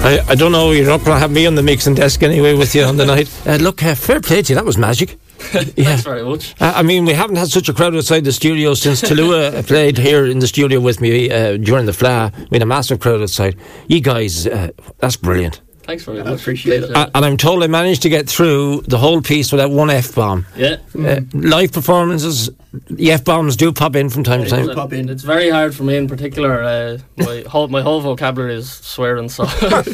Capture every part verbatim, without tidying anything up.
I, I don't know, you're not going to have me on the mixing desk anyway with you on the night. Uh, look, uh, fair play to you, that was magic. Yeah. Thanks very much. Uh, I mean, we haven't had such a crowd outside the studio since Tallulah played here in the studio with me uh, during the F L A. We had a massive crowd outside. You guys, uh, that's brilliant. Thanks very much. I appreciate it. Uh, and I'm told I managed to get through the whole piece without one F-bomb. Yeah. Uh, live performances, the F-bombs do pop in from time to time. Pop in. It's very hard for me in particular. Uh, my, whole, my whole vocabulary is swearing, so...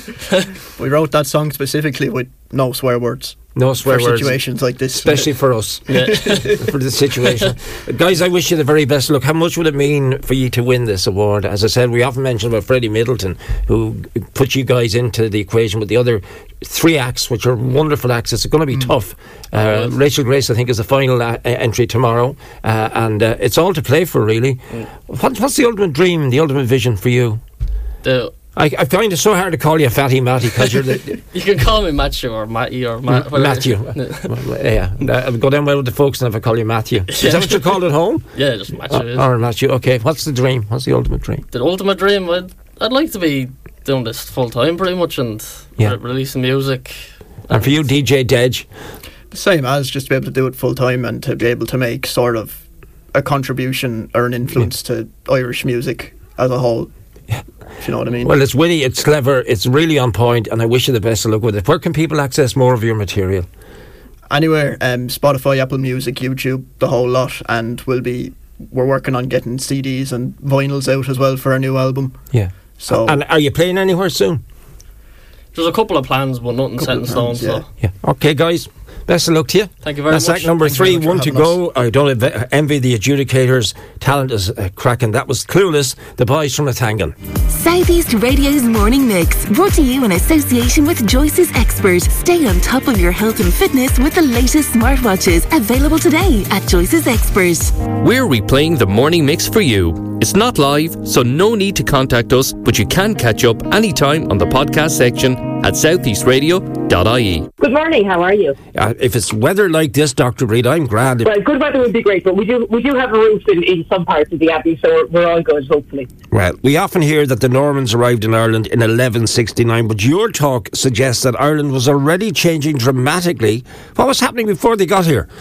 We wrote that song specifically with no swear words. No swear for words. situations like this. Especially for us. Yeah. For the situation. Guys, I wish you the very best. Look, how much would it mean for you to win this award? As I said, we often mention about Freddie Middleton, who put you guys into the equation with the other three acts, which are wonderful acts. It's going to be mm. tough. Uh, Rachel Grace, I think, is the final uh, entry tomorrow. Uh, and uh, it's all to play for, really. Mm. What, what's the ultimate dream, the ultimate vision for you? The... I, I find it so hard to call you Fatty Matty because you're the... You can call me Matthew or Matty or Ma- M- Matthew. Yeah, I'll go down well with the folks and if I call you Matthew. Is Yeah. that what you're called at home? Yeah, just Matthew. Oh, or Matthew, okay. What's the dream? What's the ultimate dream? The ultimate dream, I'd, I'd like to be doing this full time pretty much and yeah. re- releasing music. And for you, D J Dej? Same as just to be able to do it full time and to be able to make sort of a contribution or an influence yeah. to Irish music as a whole. Yeah. If you know what I mean. Well, it's witty, it's clever, it's really on point, and I wish you the best of luck with it. Where can people access more of your material? Anywhere, um, Spotify, Apple Music, YouTube, the whole lot, and we'll be we're working on getting C Ds and vinyls out as well for our new album. Yeah. So, and are you playing anywhere soon? There's a couple of plans, but nothing set in stone. Plans, yeah. So yeah. Okay, guys. Best of luck to you. Thank you very That's much. That's act number Thank three, one to go. us. I don't env- envy the adjudicators. Talent is uh, cracking. That was Clueless, the boys from Athangan. Southeast Radio's Morning Mix, brought to you in association with Joyce's Expert. Stay on top of your health and fitness with the latest smartwatches, available today at Joyce's Expert. We're replaying the Morning Mix for you. It's not live, so no need to contact us, but you can catch up anytime on the podcast section at southeast radio dot I E. Good morning, how are you? Uh, if it's weather like this, Doctor Reid, I'm grand. Well, good weather would be great, but we do we do have a roof in, in some parts of the Abbey, so we're, we're all good, hopefully. Well, we often hear that the Normans arrived in Ireland in eleven sixty-nine, but your talk suggests that Ireland was already changing dramatically. What was happening before they got here?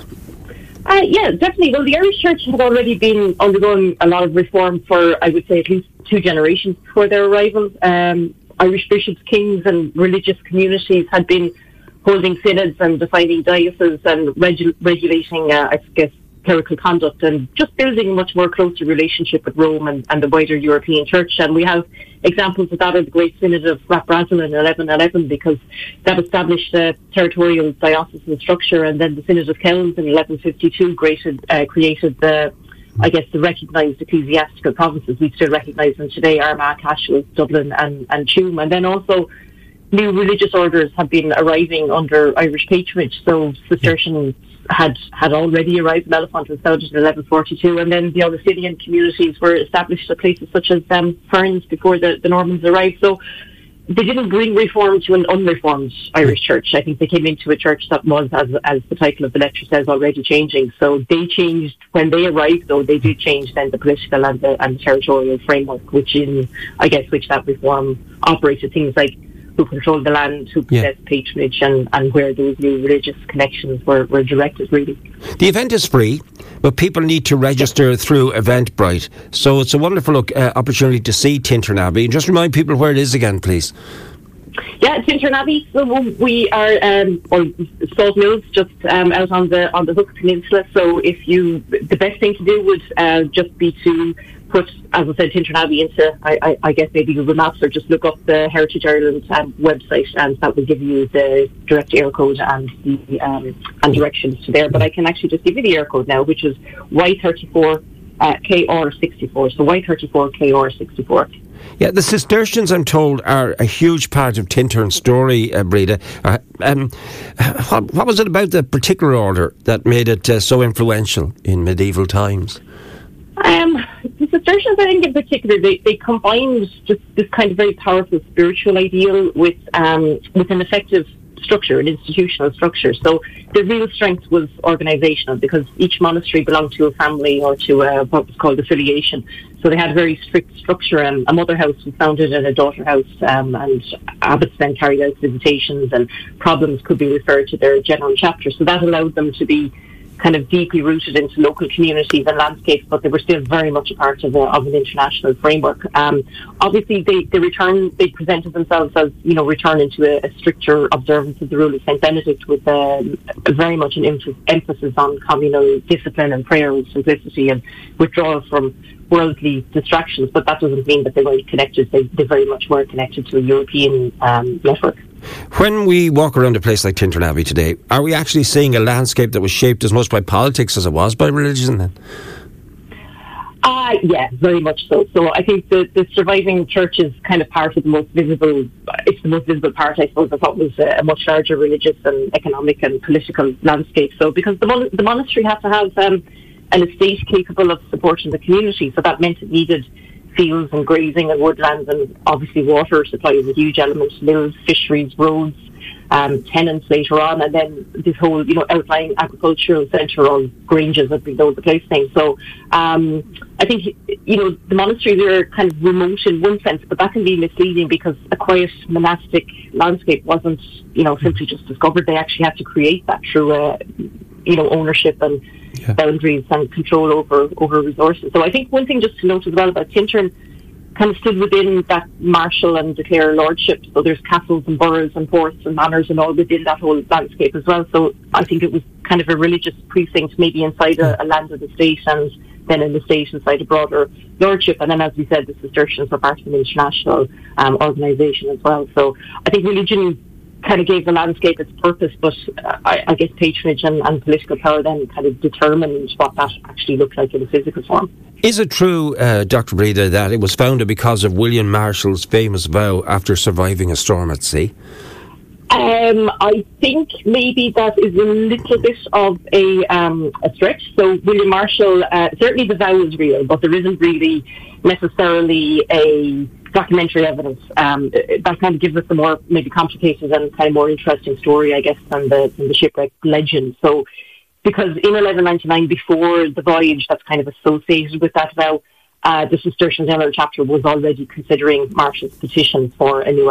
Uh, yeah, definitely. Well, the Irish Church had already been undergoing a lot of reform for, I would say, at least two generations before their arrival. Um, Irish bishops, kings and religious communities had been holding synods and defining dioceses and regu- regulating, uh, I guess, clerical conduct and just building a much more closer relationship with Rome and, and the wider European Church. And we have examples of that in the Great Synod of Rathbrazil in eleven eleven, because that established a territorial diocesan structure, and then the Synod of Kells in eleven fifty-two created, uh, created the, I guess, the recognised ecclesiastical provinces. We still recognise them today: Armagh, Cashel, Dublin and, and Tuam. And then also new religious orders have been arriving under Irish patronage. So Cistercians had had already arrived. Mellifont was founded in eleven forty-two, and then the Augustinian communities were established at places such as um, Ferns before the, the Normans arrived. So they didn't bring reform to an unreformed Irish church. I think they came into a church that was, as as the title of the lecture says, already changing. So they changed when they arrived, though they did change then the political and the, and the territorial framework, which in, I guess, which that reform operated. Things like who controlled the land, who possessed yeah. patronage, and, and where those new religious connections were, were directed, really. The event is free, but people need to register through Eventbrite. So it's a wonderful look, uh, opportunity to see Tintern Abbey. And just remind people where it is again, please. Yeah, Tintern Abbey. So we are, um, or Salt Mills, just um, out on the on the Hook Peninsula. So if you, the best thing to do would uh, just be to put, as I said, Tintern Abbey into, I, I, I guess, maybe Google Maps, or just look up the Heritage Ireland um, website, and that will give you the direct air code and the um, and directions to there. But I can actually just give you the air code now, which is Y thirty-four K R sixty-four. So Y thirty-four K R sixty-four. Yeah, the Cistercians, I'm told, are a huge part of Tintern's story, uh, Breda. Uh, um, what, what was it about the particular order that made it uh, so influential in medieval times? Um, the Cistercians, I think in particular, they, they combined just this kind of very powerful spiritual ideal with um, with an effective structure, an institutional structure. So the real strength was organisational, because each monastery belonged to a family or to a, what was called affiliation. So So they had a very strict structure. Um, a mother house was founded and a daughter house, um, and abbots then carried out visitations, and problems could be referred to their general chapter. So that allowed them to be kind of deeply rooted into local communities and landscapes, but they were still very much a part of, a, of an international framework. Um, obviously, they, they return, they presented themselves as, you know, returning to a, a stricter observance of the rule of Saint Benedict, with um, very much an emph- emphasis on communal discipline and prayer and simplicity and withdrawal from worldly distractions. But that doesn't mean that they weren't connected. They, they very much were connected to a European um, network. When we walk around a place like Tintern Abbey today, are we actually seeing a landscape that was shaped as much by politics as it was by religion then? Uh, yeah, very much so. So I think the, the surviving church is kind of part of the most visible, it's the most visible part, I suppose, of what was a, a much larger religious and economic and political landscape. So because the, mon- the monastery had to have um, an estate capable of supporting the community, so that meant it needed fields and grazing and woodlands, and obviously water supply is a huge element, mills, fisheries, roads, um, tenants later on, and then this whole, you know, outlying agricultural centre or granges, as we know the place name. So um, I think, you know, the monasteries are kind of remote in one sense, but that can be misleading because a quiet monastic landscape wasn't, you know, simply just discovered. They actually had to create that through, uh, you know, ownership and yeah. boundaries and control over over resources. So I think one thing just to note as well about Tintern kind of stood within that marshal and declare lordship. So there's castles and boroughs and forts and manors and all within that whole landscape as well. So I think it was kind of a religious precinct, maybe inside a, a landed estate, and then an estate inside a broader lordship. And then, as we said, the Cistercians were part of an international um, organisation as well. So I think religion kind of gave the landscape its purpose, but uh, I, I guess patronage and, and political power then kind of determined what that actually looked like in a physical form. Is it true, uh, Doctor Breda, that it was founded because of William Marshall's famous vow after surviving a storm at sea? Um, I think maybe that is a little bit of a, um, a stretch. So William Marshall, uh, certainly the vow is real, but there isn't really necessarily a documentary evidence. Um, that kind of gives us a more maybe complicated and kind of more interesting story, I guess, than the, than the shipwreck legend. So because in eleven ninety-nine, before the voyage that's kind of associated with that vow, uh, the Cistercian General Chapter was already considering Marshall's petition for a new